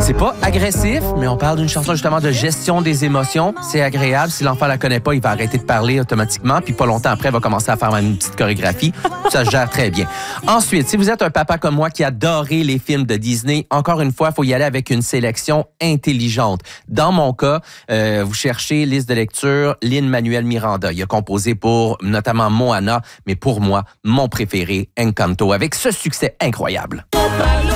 C'est pas agressif, mais on parle d'une chanson justement de gestion des émotions. C'est agréable. Si l'enfant la connaît pas, il va arrêter de parler automatiquement, puis pas longtemps après, il va commencer à faire une petite chorégraphie. Ça se gère très bien. Ensuite, si vous êtes un papa comme moi qui adorait les films de Disney, encore une fois, il faut y aller avec une sélection intelligente. Dans mon cas, vous cherchez liste de lecture Lin-Manuel Miranda. Il a composé pour notamment Moana, mais pour moi, mon préféré, Encanto, avec ce succès incroyable.